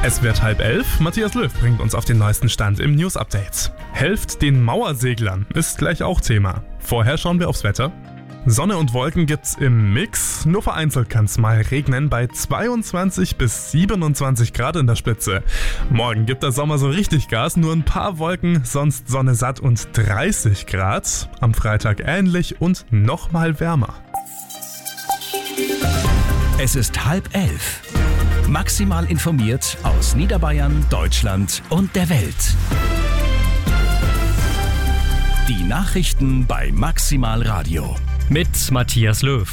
Es wird 10:30. Matthias Löw bringt uns auf den neuesten Stand im News-Update. Helft den Mauerseglern ist gleich auch Thema. Vorher schauen wir aufs Wetter. Sonne und Wolken gibt's im Mix. Nur vereinzelt kann's mal regnen bei 22 bis 27 Grad in der Spitze. Morgen gibt der Sommer so richtig Gas, nur ein paar Wolken, sonst Sonne satt und 30 Grad. Am Freitag ähnlich und nochmal wärmer. Es ist 10:30. Maximal informiert aus Niederbayern, Deutschland und der Welt. Die Nachrichten bei Maximal Radio. Mit Matthias Löw.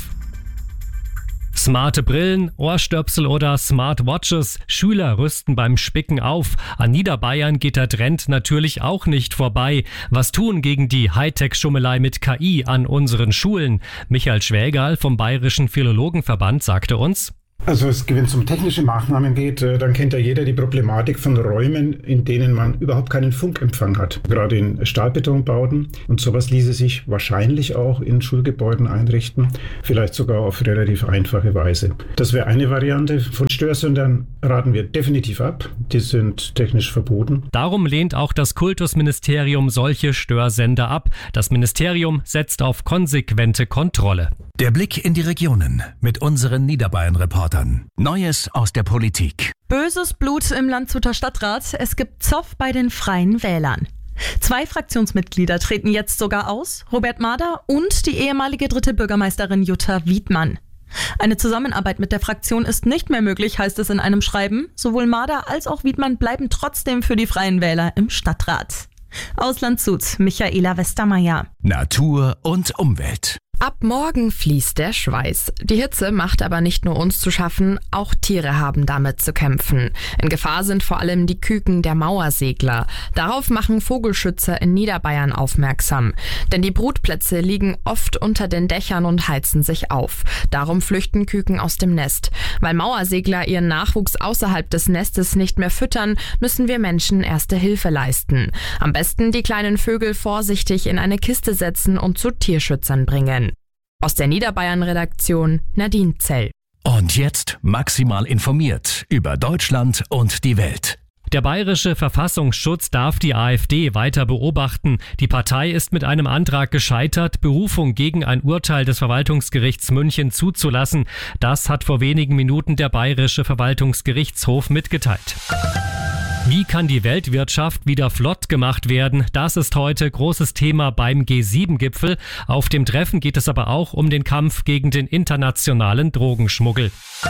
Smarte Brillen, Ohrstöpsel oder Smartwatches. Schüler rüsten beim Spicken auf. An Niederbayern geht der Trend natürlich auch nicht vorbei. Was tun gegen die Hightech-Schummelei mit KI an unseren Schulen? Michael Schwägerl vom Bayerischen Philologenverband sagte uns: Also wenn es um technische Maßnahmen geht, dann kennt ja jeder die Problematik von Räumen, in denen man überhaupt keinen Funkempfang hat. Gerade in Stahlbetonbauten. Und sowas ließe sich wahrscheinlich auch in Schulgebäuden einrichten. Vielleicht sogar auf relativ einfache Weise. Das wäre eine Variante. Von Störsendern raten wir definitiv ab. Die sind technisch verboten. Darum lehnt auch das Kultusministerium solche Störsender ab. Das Ministerium setzt auf konsequente Kontrolle. Der Blick in die Regionen mit unseren Niederbayern-Reportern. Neues aus der Politik. Böses Blut im Landshuter Stadtrat. Es gibt Zoff bei den Freien Wählern. 2 Fraktionsmitglieder treten jetzt sogar aus. Robert Mader und die ehemalige 3. Bürgermeisterin Jutta Wiedmann. Eine Zusammenarbeit mit der Fraktion ist nicht mehr möglich, heißt es in einem Schreiben. Sowohl Mader als auch Wiedmann bleiben trotzdem für die Freien Wähler im Stadtrat. Aus Landshut, Michaela Westermeier. Natur und Umwelt. Ab morgen fließt der Schweiß. Die Hitze macht aber nicht nur uns zu schaffen, auch Tiere haben damit zu kämpfen. In Gefahr sind vor allem die Küken der Mauersegler. Darauf machen Vogelschützer in Niederbayern aufmerksam. Denn die Brutplätze liegen oft unter den Dächern und heizen sich auf. Darum flüchten Küken aus dem Nest. Weil Mauersegler ihren Nachwuchs außerhalb des Nestes nicht mehr füttern, müssen wir Menschen erste Hilfe leisten. Am besten die kleinen Vögel vorsichtig in eine Kiste setzen und zu Tierschützern bringen. Aus der Niederbayern-Redaktion Nadine Zell. Und jetzt maximal informiert über Deutschland und die Welt. Der Bayerische Verfassungsschutz darf die AfD weiter beobachten. Die Partei ist mit einem Antrag gescheitert, Berufung gegen ein Urteil des Verwaltungsgerichts München zuzulassen. Das hat vor wenigen Minuten der Bayerische Verwaltungsgerichtshof mitgeteilt. Wie kann die Weltwirtschaft wieder flott gemacht werden? Das ist heute großes Thema beim G7-Gipfel. Auf dem Treffen geht es aber auch um den Kampf gegen den internationalen Drogenschmuggel.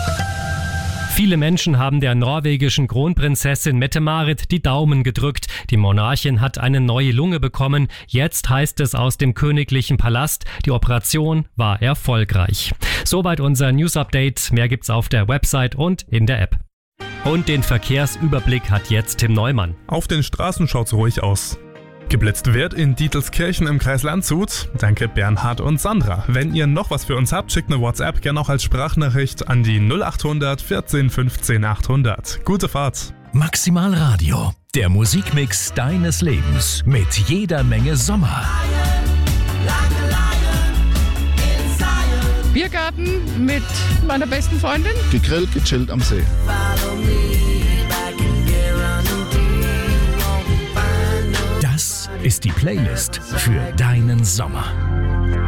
Viele Menschen haben der norwegischen Kronprinzessin Mette-Marit die Daumen gedrückt. Die Monarchin hat eine neue Lunge bekommen. Jetzt heißt es aus dem königlichen Palast, die Operation war erfolgreich. Soweit unser News-Update. Mehr gibt's auf der Website und in der App. Und den Verkehrsüberblick hat jetzt Tim Neumann. Auf den Straßen schaut's ruhig aus. Geblitzt wird in Dietelskirchen im Kreis Landshut. Danke Bernhard und Sandra. Wenn ihr noch was für uns habt, schickt eine WhatsApp, gerne auch als Sprachnachricht an die 0800 14 15 800. Gute Fahrt. Maximal Radio, der Musikmix deines Lebens mit jeder Menge Sommer. Biergarten mit meiner besten Freundin. Gegrillt, gechillt am See. Das ist die Playlist für deinen Sommer.